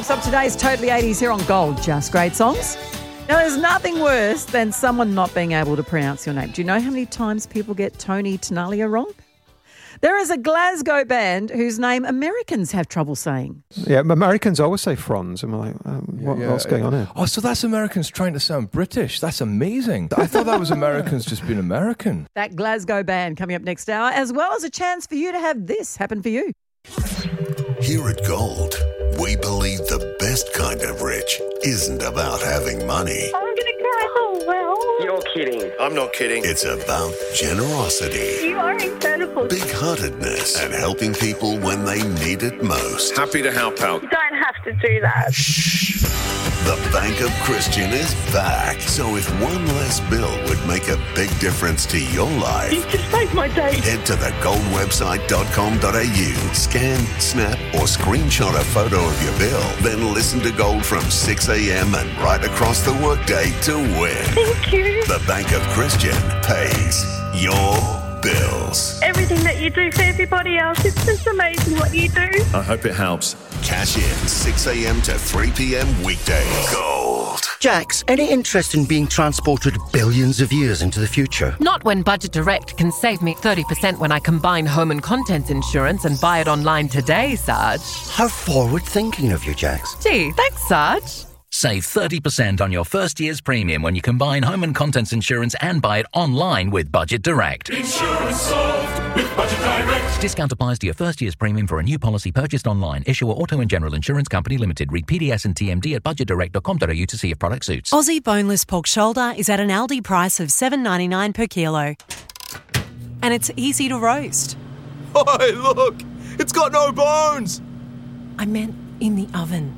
So today's Totally 80s here on Gold, Just Great Songs. Now, there's nothing worse than someone not being able to pronounce your name. Do you know how many times people get Tony Tenalia wrong? There is a Glasgow band whose name Americans have trouble saying. Yeah, Americans always say Franz. And we're like, what's going on here? Oh, so that's Americans trying to sound British. That's amazing. I thought that was Americans just being American. That Glasgow band coming up next hour, as well as a chance for you to have this happen for you. Here at Gold, we believe the best kind of rich isn't about having money. I'm going to cry. Oh, well. You're kidding. I'm not kidding. It's about generosity, You are incredible. big-heartedness, and helping people when they need it most. Happy to help out. You don't have to do that. The Bank of Christian is back. So if one less bill would make a big difference to your You life, just made my day. head to thegoldwebsite.com.au, scan, snap, or screenshot a photo of your bill, then listen to Gold from 6 a.m. and right across the workday to win. Thank you. The Bank of Christian pays your bills. Everything that you do for everybody else, it's just amazing what you do. I hope it helps. Cash in 6 a.m. to 3 p.m. weekdays. Gold. Jax, any interest in being transported billions of years into the future? Not when Budget Direct can save me 30% when I combine home and contents insurance and buy it online today, Sarge. How forward-thinking of you, Jax. Gee, thanks, Sarge. Save 30% on your first year's premium when you combine home and contents insurance and buy it online with Budget Direct. Insurance solved with Budget Direct. Discount applies to your first year's premium for a new policy purchased online. Issuer Auto and General Insurance Company Limited. Read PDS and TMD at budgetdirect.com.au to see if product suits. Aussie boneless pork shoulder is at an Aldi price of $7.99 per kilo. And it's easy to roast. Oh, look! It's got no bones! I meant in the oven.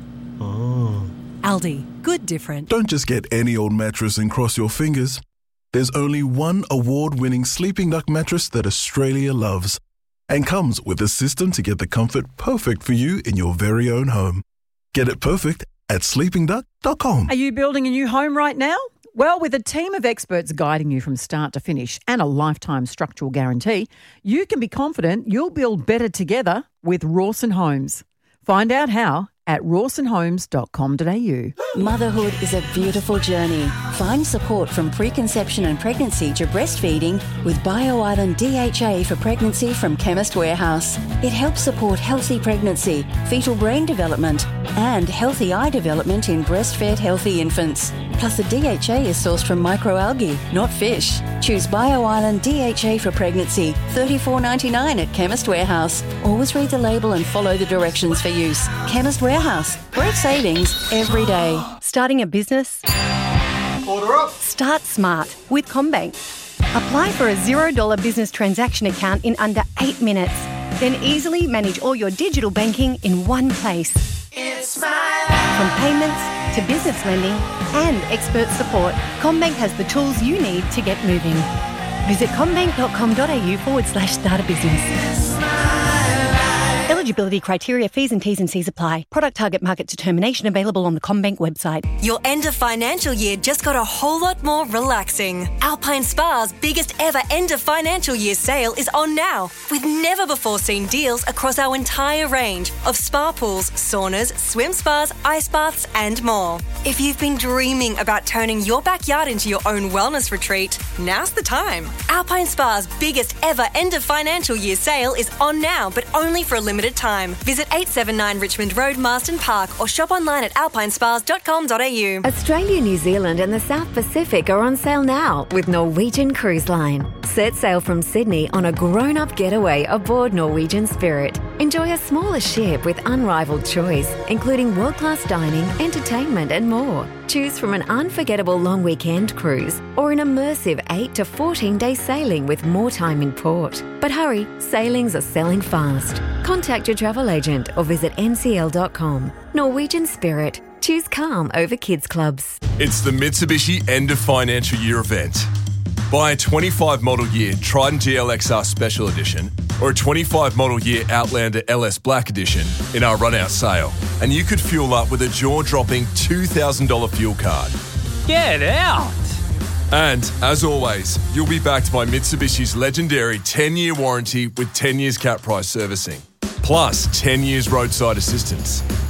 Oh. Aldi, good different. Don't just get any old mattress and cross your fingers. There's only one award-winning Sleeping Duck mattress that Australia loves and comes with a system to get the comfort perfect for you in your very own home. Get it perfect at sleepingduck.com. Are you building a new home right now? Well, with a team of experts guiding you from start to finish and a lifetime structural guarantee, you can be confident you'll build better together with Rawson Homes. Find out how at rawsonhomes.com.au. Motherhood is a beautiful journey. Find support from preconception and pregnancy to breastfeeding with BioIsland DHA for pregnancy from Chemist Warehouse. It helps support healthy pregnancy, fetal brain development, and healthy eye development in breastfed healthy infants. Plus, the DHA is sourced from microalgae, not fish. Choose BioIsland DHA for pregnancy, $34.99 at Chemist Warehouse. Always read the label and follow the directions for use. Chemist Warehouse. Great savings every day. Starting a business? Order up. Start smart with CommBank. Apply for a $0 business transaction account in under 8 minutes. Then easily manage all your digital banking in one place. It's my life. From payments to business lending and expert support, CommBank has the tools you need to get moving. Visit commbank.com.au/start a business. Eligibility criteria, fees and T's and C's apply. Product target market determination available on the CommBank website. Your end of financial year just got a whole lot more relaxing. Alpine Spa's biggest ever end of financial year sale is on now, with never before seen deals across our entire range of spa pools, saunas, swim spas, ice baths and more. If you've been dreaming about turning your backyard into your own wellness retreat, now's the time. Alpine Spa's biggest ever end of financial year sale is on now, but only for a limited time. Visit 879 Richmond Road, Marsden Park, or shop online at alpinespas.com.au. Australia, New Zealand and the South Pacific are on sale now with Norwegian Cruise Line. Set sail from Sydney on a grown-up getaway aboard Norwegian Spirit. Enjoy a smaller ship with unrivaled choice, including world-class dining, entertainment and more. Choose from an unforgettable long weekend cruise or an immersive 8 to 14-day sailing with more time in port. But hurry, sailings are selling fast. Contact your travel agent or visit ncl.com. Norwegian Spirit. Choose calm over kids clubs. It's the Mitsubishi End of Financial Year event. Buy a 25 model year Triton GLXR Special Edition or a 25 model year Outlander LS Black Edition in our run-out sale, and you could fuel up with a jaw-dropping $2,000 fuel card. Get out! And, as always, you'll be backed by Mitsubishi's legendary 10-year warranty with 10 years cap price servicing, plus 10 years roadside assistance.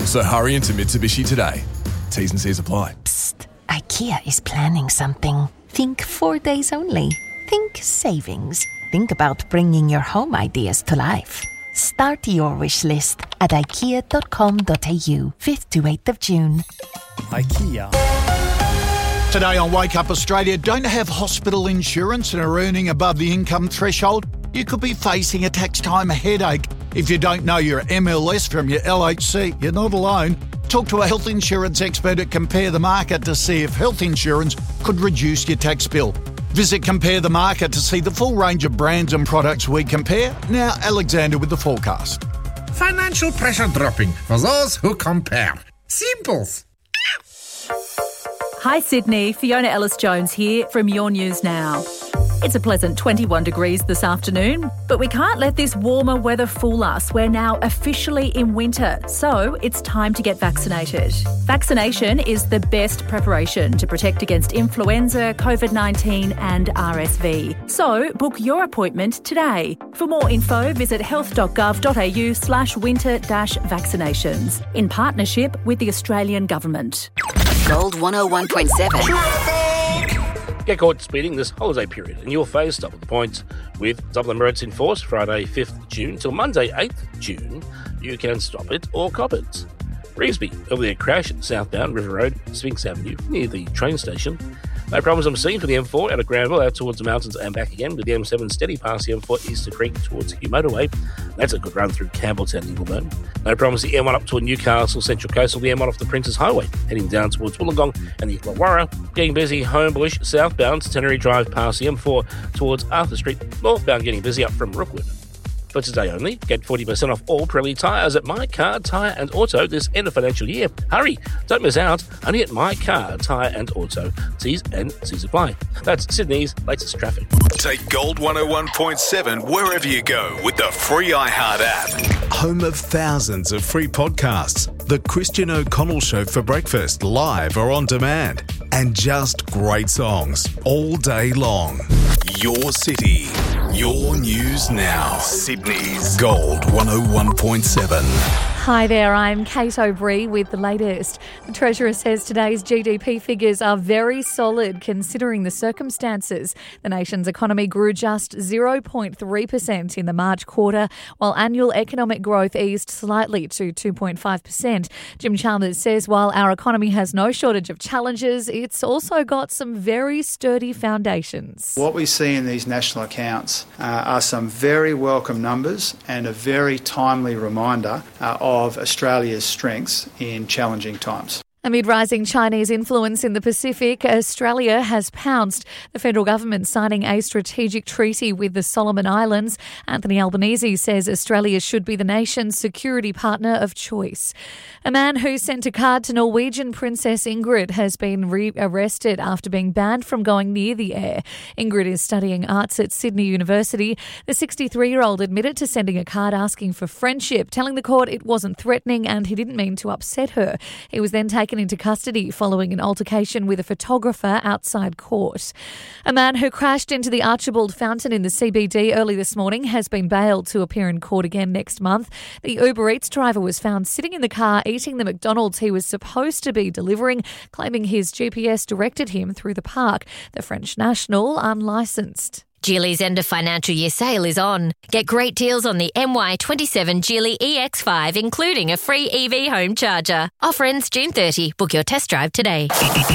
So hurry into Mitsubishi today. T's and C's apply. Psst, IKEA is planning something. Think 4 days only. Think savings. Think about bringing your home ideas to life. Start your wish list at ikea.com.au, 5th to 8th of June. IKEA. Today on Wake Up Australia, don't have hospital insurance and are earning above the income threshold? You could be facing a tax time headache. If you don't know your MLS from your LHC, you're not alone. Talk to a health insurance expert at Compare the Market to see if health insurance could reduce your tax bill. Visit Compare the Market to see the full range of brands and products we compare. Now, Alexander with the forecast. Financial pressure dropping for those who compare. Simples. Hi Sydney, Fiona Ellis-Jones here from Your News Now. It's a pleasant 21 degrees this afternoon, but we can't let this warmer weather fool us. We're now officially in winter, so it's time to get vaccinated. Vaccination is the best preparation to protect against influenza, COVID-19 and RSV. So book your appointment today. For more info, visit health.gov.au/winter-vaccinations in partnership with the Australian Government. Gold 101.7. Get caught speeding this holiday period and you'll face double the points. With double the roads in force Friday 5th June till Monday 8th June, you can stop it or cop it. Revesby, earlier crash at southbound River Road, Sphinx Avenue, near the train station. No problems I'm seeing for the M4 out of Granville out towards the mountains and back again, with the M7 steady past the M4 Easter Creek towards the motorway. That's a good run through Campbelltown and Ingleburn. No problems the M1 up toward Newcastle Central Coastal, the M1 off the Princes Highway, heading down towards Wollongong and the Illawarra. Getting busy Homebush southbound, Centenary Drive past the M4 towards Arthur Street. Northbound getting busy up from Rookwood. For today only, get 40% off all Pirelli tyres at My Car, Tyre and Auto this end of financial year. Hurry, don't miss out, only at My Car, Tyre and Auto. T's and C's apply. That's Sydney's latest traffic. Take Gold 101.7 wherever you go with the free iHeart app. Home of thousands of free podcasts. The Christian O'Connell Show for breakfast, live or on demand. And just great songs all day long. Your city, your news now. Sydney's Gold 101.7. Hi there, I'm Kate O'Brien with the latest. The Treasurer says today's GDP figures are very solid considering the circumstances. The nation's economy grew just 0.3% in the March quarter, while annual economic growth eased slightly to 2.5%. Jim Chalmers says while our economy has no shortage of challenges, it's also got some very sturdy foundations. What we see in these national accounts are some very welcome numbers and a very timely reminder of Australia's strengths in challenging times. Amid rising Chinese influence in the Pacific, Australia has pounced. The federal government signing a strategic treaty with the Solomon Islands. Anthony Albanese says Australia should be the nation's security partner of choice. A man who sent a card to Norwegian Princess Ingrid has been arrested after being banned from going near the heir. Ingrid is studying arts at Sydney University. The 63-year-old admitted to sending a card asking for friendship, telling the court it wasn't threatening and he didn't mean to upset her. He was then taken into custody following an altercation with a photographer outside court. A man who crashed into the Archibald Fountain in the CBD early this morning has been bailed to appear in court again next month. The Uber Eats driver was found sitting in the car eating the McDonald's he was supposed to be delivering, claiming his GPS directed him through the park. The French national unlicensed. Geely's end of financial year sale is on. Get great deals on the MY27 Geely EX5, including a free EV home charger. Offer ends June 30. Book your test drive today.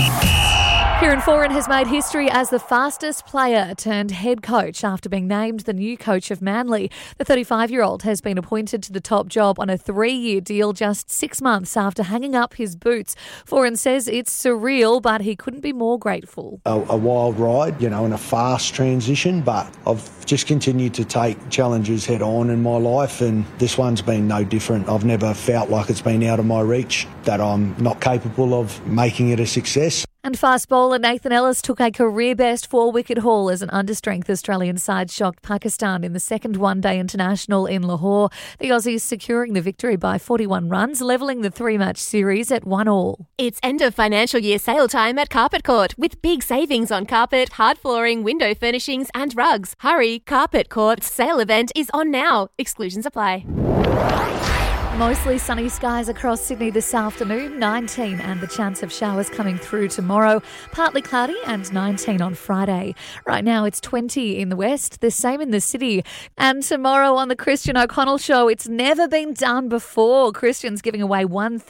Kieran Foran has made history as the fastest player turned head coach after being named the new coach of Manly. The 35-year-old has been appointed to the top job on a 3-year deal just 6 months after hanging up his boots. Foran says it's surreal, but he couldn't be more grateful. A wild ride, and a fast transition, but I've just continued to take challenges head on in my life, and this one's been no different. I've never felt like it's been out of my reach, that I'm not capable of making it a success. And fast bowler Nathan Ellis took a career-best 4-wicket haul as an understrength Australian side shocked Pakistan in the second one-day international in Lahore. The Aussies securing the victory by 41 runs, levelling the 3-match series at 1-1. It's end of financial year sale time at Carpet Court with big savings on carpet, hard flooring, window furnishings and rugs. Hurry, Carpet Court's sale event is on now. Exclusions apply. Mostly sunny skies across Sydney this afternoon, 19, and the chance of showers coming through tomorrow. Partly cloudy and 19 on Friday. Right now it's 20 in the west, the same in the city. And tomorrow on the Christian O'Connell Show, it's never been done before. Christian's giving away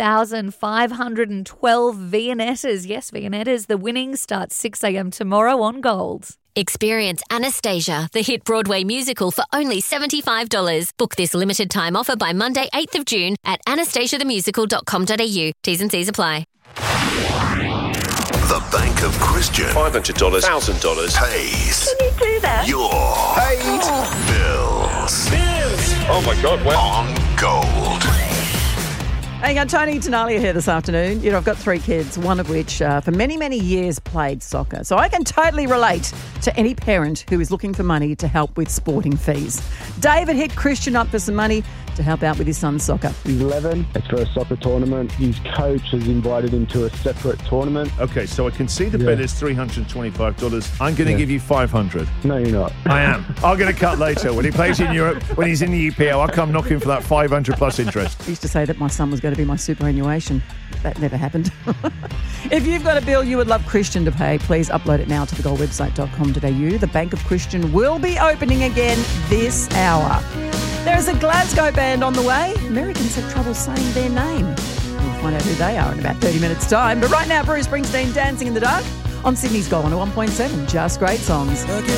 1,512 Viennettas. Yes, Viennettas. The winning starts 6 a.m. tomorrow on Gold. Experience Anastasia, the hit Broadway musical, for only $75. Book this limited time offer by Monday, 8th of June at anastasiathemusical.com.au. T's and C's apply. The Bank of Christian. $500, $1,000 pays. Can you do that? Your bills. Oh my God, wow. On Gold. Hang on, Tony Tenalia here this afternoon. You know, I've got 3 kids, one of which for many, many years played soccer. So I can totally relate to any parent who is looking for money to help with sporting fees. David hit Christian up for some money to help out with his son's soccer. He's 11. It's for a soccer tournament. His coach has invited him to a separate tournament. Okay, so I can see the bet is $325. I'm going to give you $500. No, you're not. I am. I'm going to cut later. When he plays in Europe, when he's in the EPL, I'll come knocking for that 500 plus interest. I used to say that my son was going to be my superannuation. That never happened. If you've got a bill you would love Christian to pay, please upload it now to thegoldwebsite.com.au. The Bank of Christian will be opening again this hour. There is a Glasgow band on the way. Americans have trouble saying their name. We'll find out who they are in about 30 minutes' time. But right now, Bruce Springsteen, Dancing in the Dark on Sydney's Gold 101.7. Just great songs.